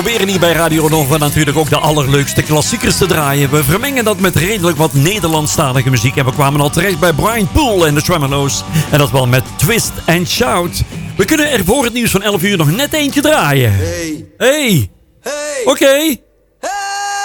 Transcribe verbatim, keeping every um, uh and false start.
We proberen hier bij Radio Nova natuurlijk ook de allerleukste klassiekers te draaien. We vermengen dat met redelijk wat Nederlandstalige muziek. En we kwamen al terecht bij Brian Poole en de Tremolo's. En dat wel met Twist and Shout. We kunnen er voor het nieuws van elf uur nog net eentje draaien. Hey. Hey. Hey. Oké. Okay.